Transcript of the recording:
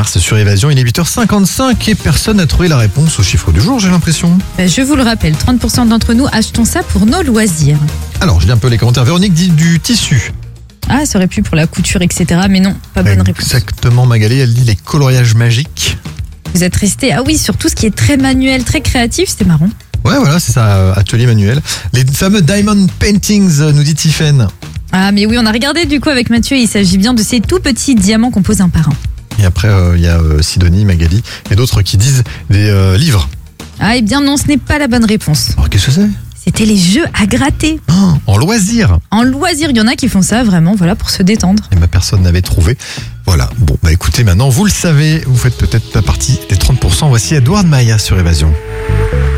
mars sur Évasion. Il est 8h55 et personne n'a trouvé la réponse au chiffre du jour, j'ai l'impression. Je vous le rappelle, 30% d'entre nous achetons ça pour nos loisirs. Alors, je lis un peu les commentaires. Véronique dit du tissu. Ah, ça aurait pu pour la couture, etc. Mais non, pas bonne réponse. Exactement, Magali, elle dit les coloriages magiques. Vous êtes resté, sur tout ce qui est très manuel, très créatif, c'était marrant. Ouais, voilà, c'est ça, atelier manuel. Les fameux diamond paintings, nous dit Tiffen. Ah, mais oui, on a regardé du coup avec Mathieu, il s'agit bien de ces tout petits diamants qu'on pose un par un. Et après, il y a Sidonie, Magali et d'autres qui disent des livres. Ah, eh bien non, ce n'est pas la bonne réponse. Alors, qu'est-ce que c'est ? C'était les jeux à gratter. En loisir. En loisir, il y en a qui font ça vraiment, voilà, pour se détendre. Et personne n'avait trouvé. Voilà. Bon, écoutez, maintenant, vous le savez, vous faites peut-être pas partie des 30%. Voici Edward Maya sur Évasion.